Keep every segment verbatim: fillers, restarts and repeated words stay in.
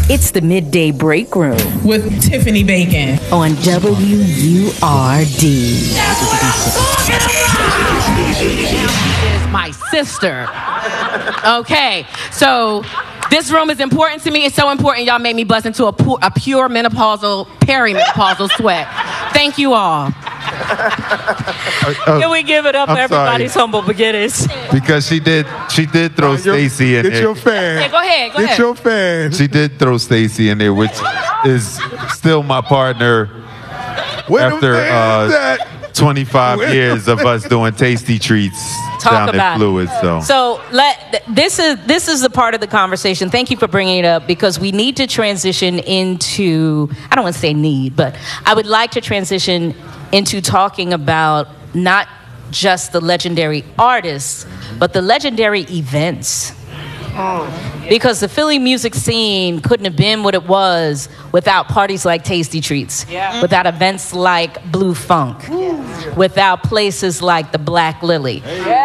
It's the Midday Break Room with Tiffany Bacon on W U R D. That's what I'm talking about. Is my sister. Okay, so this room is important to me. It's so important y'all made me bust into a, pu- a pure menopausal, perimenopausal sweat. Thank you all. Uh, uh, Can we give it up I'm for everybody's sorry. humble beginners? Because she did, she did throw Stacy in Get there. your fan. Yeah, go ahead, go Get ahead. your fan. She did throw Stacy in there, which is still my partner Where them after fans uh, at? twenty-five Where years of us doing tasty treats Talk down about in Fluid. So. So let this is this is the part of the conversation. Thank you for bringing it up because we need to transition into, I don't want to say need, but I would like to transition into talking about not just the legendary artists, but the legendary events. Because the Philly music scene couldn't have been what it was without parties like Tasty Treats, Yeah. without events like Blue Funk, without places like the Black Lily.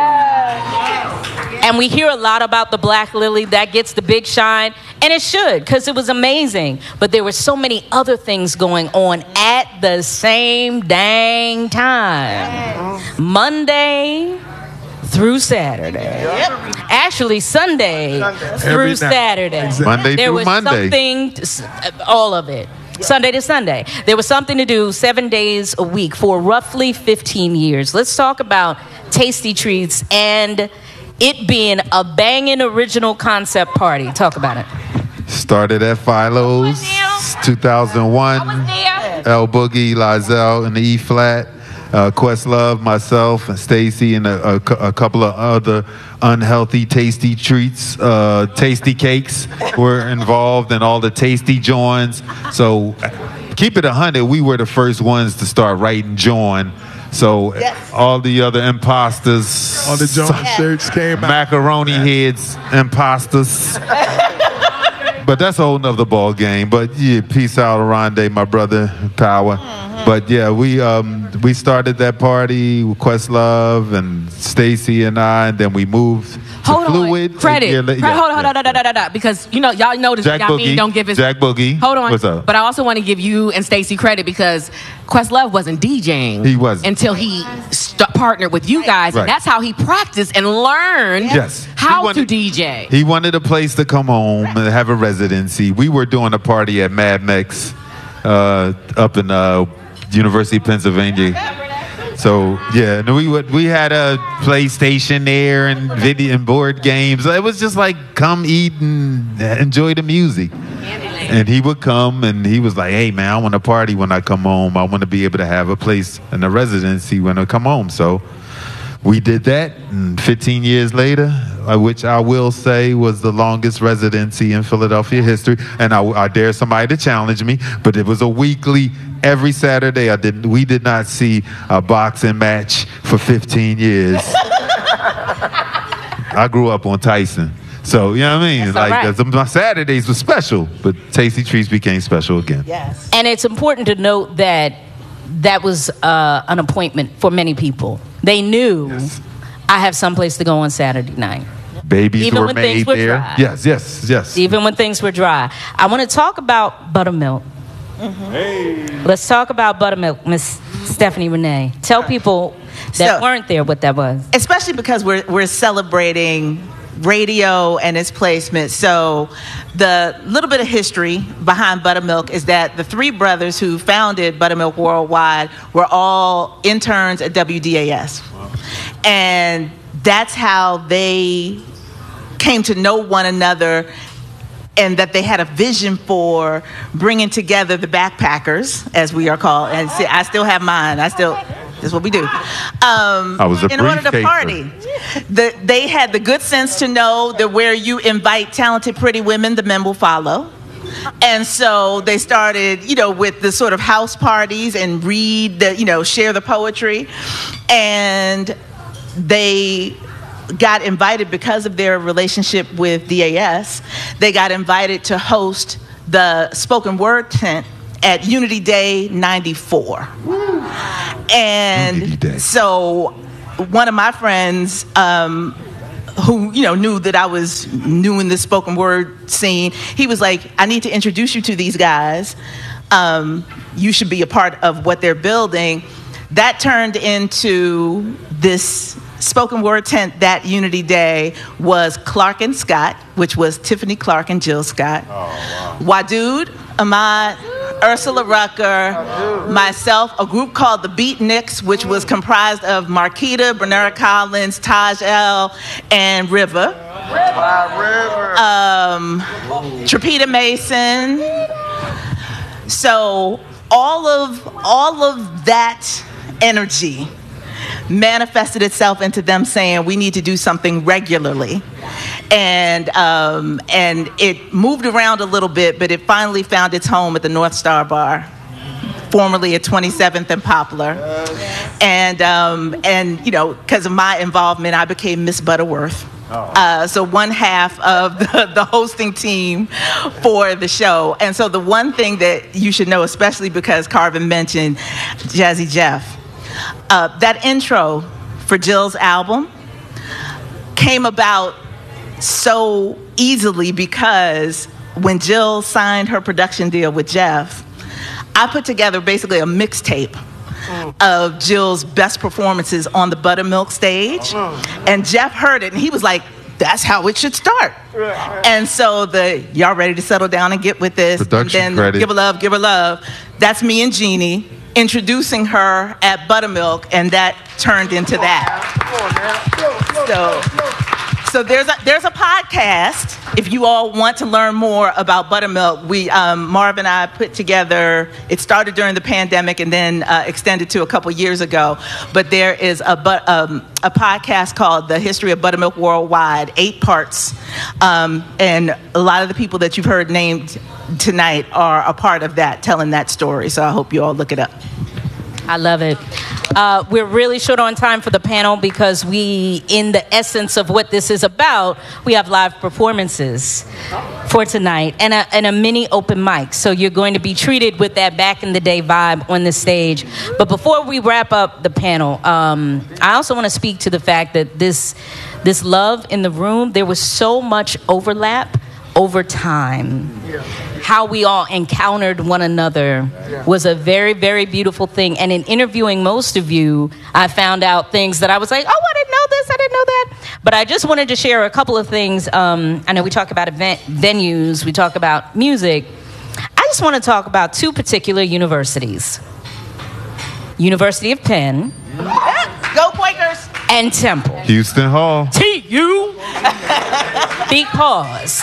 And we hear a lot about the Black Lily. That gets the big shine. And it should, because it was amazing. But there were so many other things going on at the same dang time. Monday through Saturday. Actually, Sunday through Every night. Saturday. Exactly. Monday there through was Monday. something, to s- all of it. Sunday to Sunday. There was something to do seven days a week for roughly fifteen years. Let's talk about Tasty Treats and it being a banging original concept party. Talk about it. Started at Philo's, two thousand one. L Boogie, Lizelle in the E flat. Uh, Questlove, myself, and Stacy, and a, a, cou- a couple of other unhealthy tasty treats, uh, tasty cakes were involved in all the tasty joints. So keep it a hundred. We were the first ones to start writing join. So all the other imposters, All the John shirts came out. macaroni heads, imposters. But that's a whole nother ball game. But yeah, peace out, Aronde, my brother, power. But yeah, we um, we started that party with Questlove and Stacy and I, and then we moved to Hold Fluid. on, credit. a year la- Credit. yeah, hold on, hold yeah. on, hold on, hold on, hold on, because you know y'all notice Jack what I mean. Boogie. Don't give his Jack Boogie. Hold on, What's up? But I also want to give you and Stacey credit because Questlove wasn't DJing. He wasn't. until he st- partnered with you guys, Right. and that's how he practiced and learned Yes. how He wanted- to D J. He wanted a place to come home and have a residency. We were doing a party at Mad Mex uh, up in uh, University of Pennsylvania. So yeah, and we would we had a PlayStation there and video and board games. It was just like come eat and enjoy the music. And he would come and he was like, "Hey man, I want to party when I come home. I want to be able to have a place and a residency when I come home." So we did that, and fifteen years later, uh, which I will say was the longest residency in Philadelphia history, and I, I dare somebody to challenge me, but it was a weekly, every Saturday. I did. We did not see a boxing match for fifteen years. I grew up on Tyson, so you know what I mean. That's all like right. that's- my Saturdays were special, but Tasty Treats became special again. Yes. And it's important to note that that was uh, an appointment for many people. They knew I have someplace to go on Saturday night. Babies Even were when made things were there. dry. Yes, yes, yes. Even when things were dry. I want to talk about buttermilk. Let's talk about buttermilk, Miss Stephanie Renee. Tell people that So- weren't there what that was. Especially because we're we're celebrating radio and its placement. So the little bit of history behind Buttermilk is that the three brothers who founded Buttermilk Worldwide were all interns at W D A S. And that's how they came to know one another, and that they had a vision for bringing together the backpackers, as we are called. And see, I still have mine. I still, that's what we do. Um, I was a in order to briefcaser. party. The, they had the good sense to know that where you invite talented, pretty women, the men will follow. And so they started, you know, with the sort of house parties and read the, you know, share the poetry. And they got invited because of their relationship with D A S. They got invited to host the spoken word tent at Unity Day ninety-four. Unity Day. And so one of my friends um, who, you know, knew that I was new in the spoken word scene, he was like, I need to introduce you to these guys. Um, you should be a part of what they're building. That turned into this spoken word tent. That Unity Day was Clark and Scott, which was Tiffany Clark and Jill Scott. Oh, wow. Wadud, Ahmad, Ursula Rucker, myself, a group called the Beatniks, which was comprised of Marquita, Bernera Collins, Taj L, and River. River. Um, Trapita Mason. So all of all of that energy manifested itself into them saying we need to do something regularly, and um, and it moved around a little bit, but it finally found its home at the North Star Bar, formerly at twenty-seventh and Poplar, and um, and you know, because of my involvement, I became Miss Butterworth. Uh, so one half of the, the hosting team for the show. And so the one thing that you should know, especially because Carvin mentioned Jazzy Jeff, uh, that intro for Jill's album came about so easily because when Jill signed her production deal with Jeff, I put together basically a mixtape of Jill's best performances on the Buttermilk stage. And Jeff heard it and he was like, that's how it should start. And so the y'all ready to settle down and get with this, production and then credit. Give her love, give her love. That's me and Jeannie introducing her at Buttermilk, and that turned into that. So So there's a, there's a podcast. If you all want to learn more about Buttermilk, we um, Marv and I put together. It started during the pandemic and then uh, extended to a couple years ago. But there is a but, um, a podcast called The History of Buttermilk Worldwide, eight parts, um, and a lot of the people that you've heard named tonight are a part of that, telling that story. So I hope you all look it up. I love it. Uh, we're really short on time for the panel because we, in the essence of what this is about, we have live performances for tonight and a, and a mini open mic. So you're going to be treated with that back in the day vibe on the stage. But before we wrap up the panel, um, I also want to speak to the fact that this, this love in the room, there was so much overlap over time. How we all encountered one another was a very, very beautiful thing. And in interviewing most of you, I found out things that I was like, oh, I didn't know this, I didn't know that. But I just wanted to share a couple of things. Um, I know we talk about event venues, we talk about music. I just want to talk about two particular universities. University of Penn. Go Quakers! And Temple. Houston Hall. T U Because...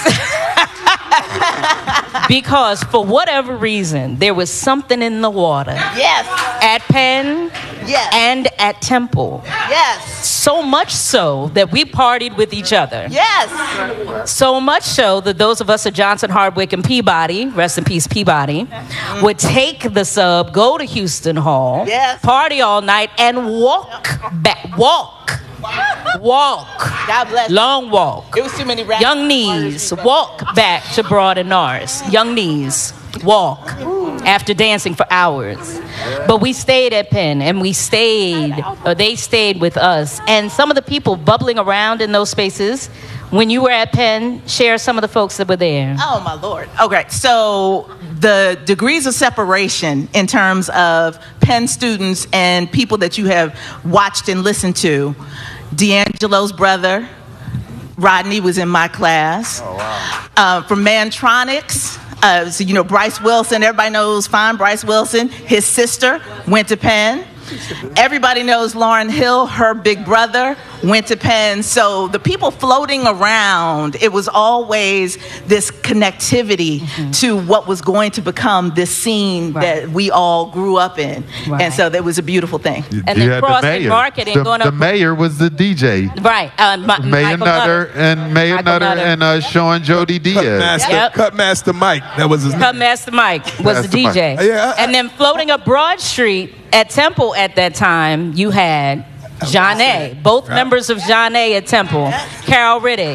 Because for whatever reason, there was something in the water. Yes. At Penn. Yes. And at Temple. Yes. So much so that we partied with each other. Yes. So much so that those of us at Johnson, Hardwick, and Peabody, rest in peace Peabody, mm-hmm. would take the sub, go to Houston Hall, yes. party all night, and walk back. Walk. Walk. God bless. Long walk. It was too many rap- Young knees. Walk back to Broad and Norris. Young knees. Walk. After dancing for hours. But we stayed at Penn and we stayed, or they stayed with us. And some of the people bubbling around in those spaces, when you were at Penn, share some of the folks that were there. Oh, my Lord. Okay, so the degrees of separation in terms of Penn students and people that you have watched and listened to. D'Angelo's brother, Rodney, was in my class. Oh, wow. Uh, from Mantronics, uh, so, you know, Bryce Wilson, everybody knows fine Bryce Wilson. His sister went to Penn. Everybody knows Lauryn Hill, her big brother, went to Penn. So the people floating around, it was always this connectivity mm-hmm. to what was going to become this scene right. that we all grew up in. Right. And so that was a beautiful thing. You, and you then crossing marketing. The, going the up, mayor was the D J. Right. Uh, Ma- Mayor Michael Nutter, Nutter and Mayor Michael Nutter, Nutter. and uh, Sean Jody Diaz. Cutmaster, yep. Cutmaster Mike. That was his name. Cutmaster Mike was Master the D J. Mike. Yeah, I, and then floating up Broad Street at Temple at that time, you had Jeanne, both right. members of Jeanne at Temple, Carol Riddick,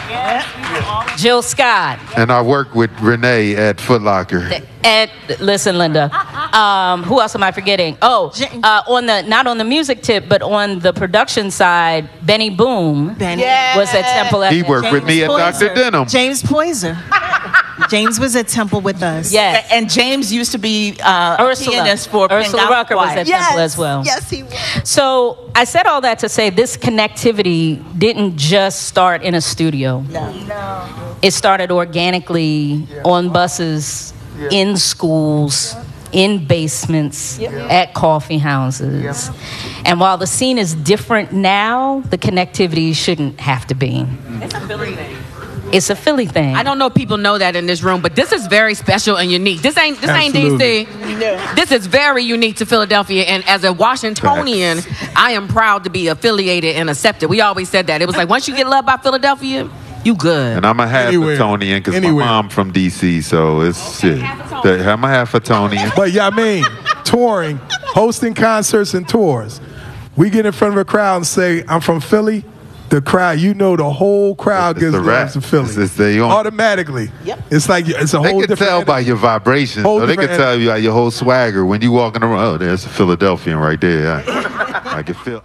Jill Scott. And I work with Renee at Foot Locker. And listen, Linda, um, who else am I forgetting? Oh, uh, on the not on the music tip, but on the production side, Benny Boom Benny. was at Temple. He worked with me at Doctor Denham. James Poyser. James was at Temple with us. Yes. And James used to be uh, Ursula. a pianist for Ursula Penn Rucker was Choir. at Temple as well. Yes, he was. So I said all that to say this connectivity didn't just start in a studio. No. It started organically on buses, in schools, in basements, at coffee houses. And while the scene is different now, the connectivity shouldn't have to be. It's a Philly thing. It's a Philly thing. I don't know if people know that in this room, but this is very special and unique. This ain't this Absolutely. ain't D C. This is very unique to Philadelphia. And as a Washingtonian, I am proud to be affiliated and accepted. We always said that. It was like once you get loved by Philadelphia, you good. And I'm a half Anywhere. Etonian because my Anywhere. mom from D C, so it's shit. I'm a half Etonian. But yeah, I mean, touring, hosting concerts and tours. We get in front of a crowd and say, I'm from Philly. The crowd, you know, the whole crowd It's gives the love rap. to Philly. It's- it's they own- Automatically. Yep. It's like it's a They whole can different. tell by your vibrations. Whole So they can different tell you by your whole swagger when you walking around. Oh, there's a Philadelphian right there. I, I can feel.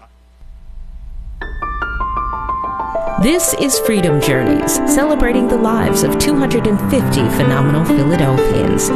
This is Freedom Journeys, celebrating the lives of two hundred fifty phenomenal Philadelphians.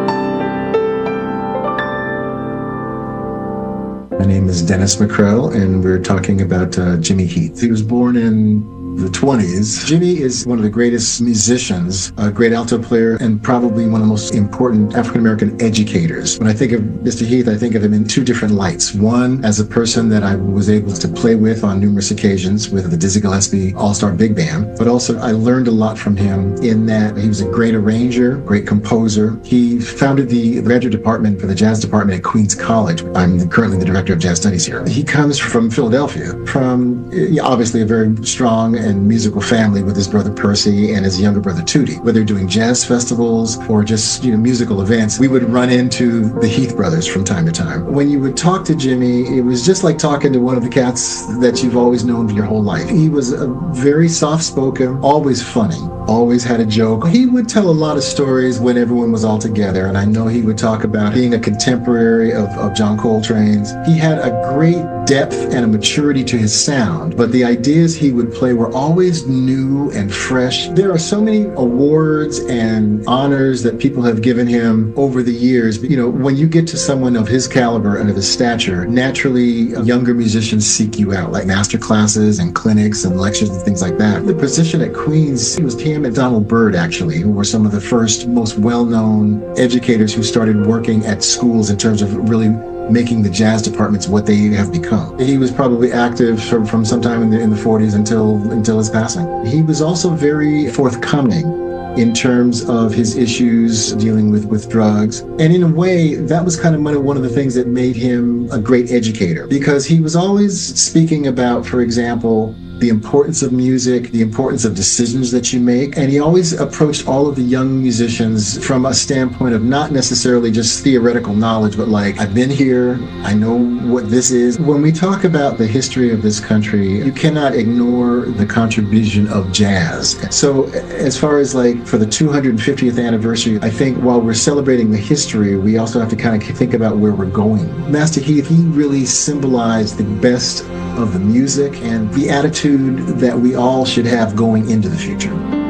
My name is Dennis McCrell, and we're talking about uh, Jimmy Heath. He was born in the twenties. Jimmy is one of the greatest musicians, a great alto player, and probably one of the most important African-American educators. When I think of Mister Heath, I think of him in two different lights. One, as a person that I was able to play with on numerous occasions with the Dizzy Gillespie All-Star Big Band, but also I learned a lot from him in that he was a great arranger, great composer. He founded the graduate department for the jazz department at Queens College. I'm currently the director of jazz studies here. He comes from Philadelphia, from obviously a very strong and musical family with his brother Percy and his younger brother Tootie. Whether doing jazz festivals or just, you know, musical events, we would run into the Heath brothers from time to time. When you would talk to Jimmy, it was just like talking to one of the cats that you've always known your whole life. He was a very soft-spoken, always funny, always had a joke. He would tell a lot of stories when everyone was all together, and I know he would talk about being a contemporary of, of John Coltrane's. He had a great depth and a maturity to his sound, but the ideas he would play were always new and fresh. There are so many awards and honors that people have given him over the years. You know, when you get to someone of his caliber and of his stature, naturally younger musicians seek you out, like master classes and clinics and lectures and things like that. The position at Queens, it was him and Donald Byrd, actually, who were some of the first, most well-known educators who started working at schools in terms of really making the jazz departments what they have become. He was probably active from, from sometime in the, in the forties until until his passing. He was also very forthcoming in terms of his issues dealing with, with drugs. And in a way, that was kind of one of, one of the things that made him a great educator, because he was always speaking about, for example, the importance of music, the importance of decisions that you make. And he always approached all of the young musicians from a standpoint of not necessarily just theoretical knowledge, but like, I've been here, I know what this is. When we talk about the history of this country, you cannot ignore the contribution of jazz. So as far as like for the two hundred fiftieth anniversary, I think while we're celebrating the history, we also have to kind of think about where we're going. Master Heath, he really symbolized the best of the music and the attitude that we all should have going into the future.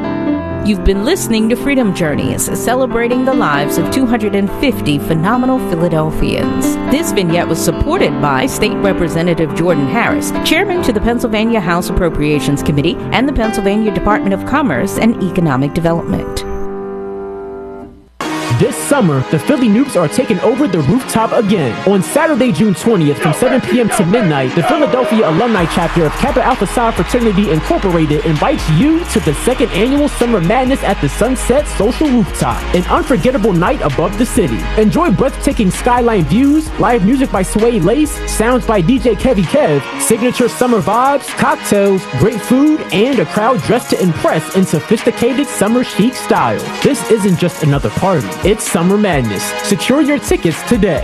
You've been listening to Freedom Journeys, celebrating the lives of two hundred fifty phenomenal Philadelphians. This vignette was supported by State Representative Jordan Harris, Chairman to the Pennsylvania House Appropriations Committee and the Pennsylvania Department of Commerce and Economic Development. This summer, the Philly Noobs are taking over the rooftop again. On Saturday, June twentieth, from seven p.m. to midnight, the Philadelphia Alumni Chapter of Kappa Alpha Psi Fraternity Incorporated invites you to the second annual Summer Madness at the Sunset Social Rooftop, an unforgettable night above the city. Enjoy breathtaking skyline views, live music by Sway Lace, sounds by D J Kevy Kev, signature summer vibes, cocktails, great food, and a crowd dressed to impress in sophisticated summer chic style. This isn't just another party. It's Summer Madness. Secure your tickets today.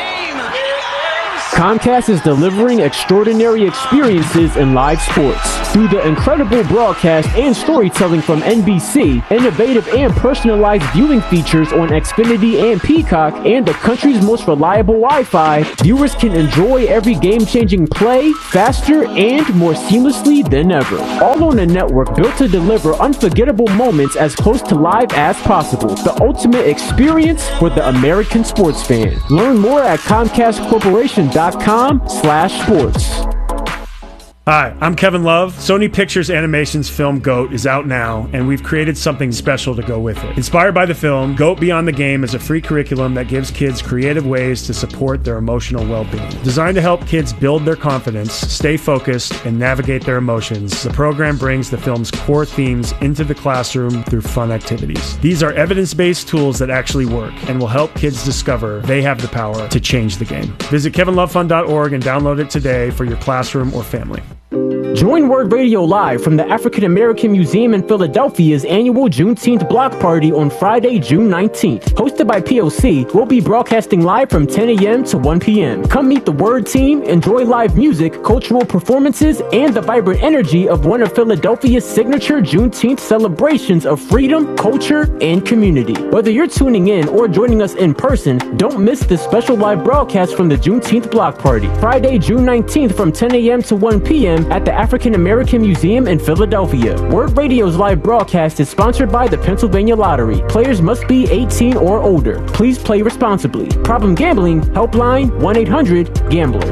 Comcast is delivering extraordinary experiences in live sports. Through the incredible broadcast and storytelling from N B C, innovative and personalized viewing features on Xfinity and Peacock, and the country's most reliable Wi-Fi, viewers can enjoy every game-changing play faster and more seamlessly than ever. All on a network built to deliver unforgettable moments as close to live as possible. The ultimate experience for the American sports fan. Learn more at Comcast Corporation dot com slash sports. Hi, I'm Kevin Love. Sony Pictures Animation's film GOAT is out now, and we've created something special to go with it. Inspired by the film, GOAT Beyond the Game is a free curriculum that gives kids creative ways to support their emotional well-being. Designed to help kids build their confidence, stay focused, and navigate their emotions, the program brings the film's core themes into the classroom through fun activities. These are evidence-based tools that actually work and will help kids discover they have the power to change the game. Visit kevin love fund dot org and download it today for your classroom or family. Join Word Radio live from the African American Museum in Philadelphia's annual Juneteenth block party on Friday, June nineteenth. Hosted by P O C, we'll be broadcasting live from ten a.m. to one p.m. Come meet the Word team, enjoy live music, cultural performances, and the vibrant energy of one of Philadelphia's signature Juneteenth celebrations of freedom, culture, and community. Whether you're tuning in or joining us in person, don't miss this special live broadcast from the Juneteenth block party. Friday, June nineteenth from ten a.m. to one p.m. at the African American Museum in Philadelphia. Word Radio's live broadcast is sponsored by the Pennsylvania Lottery. Players must be eighteen or older. Please play responsibly. Problem gambling, helpline one eight hundred gambler.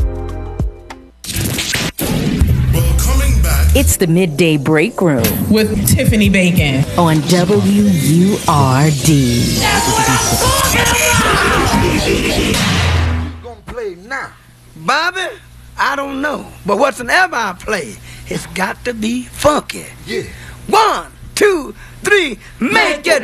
It's the Midday Break Room with Tiffany Bacon on W U R D. That's what I'm talking about! Who's gonna play now? Bobby? I don't know. But whatsoever I play, it's got to be funky. Yeah. One, two, three, make it